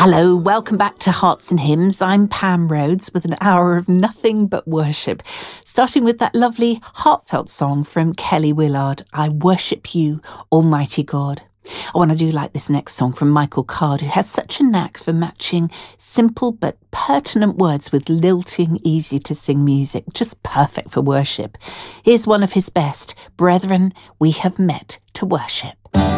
Hello, welcome back to Hearts and Hymns. I'm Pam Rhodes with an hour of nothing but worship, starting with that lovely heartfelt song from Kelly Willard, I Worship You, Almighty God. I want to do like this next song from Michael Card, who has such a knack for matching simple but pertinent words with lilting, easy to sing music, just perfect for worship. Here's one of his best, Brethren, We Have Met to Worship.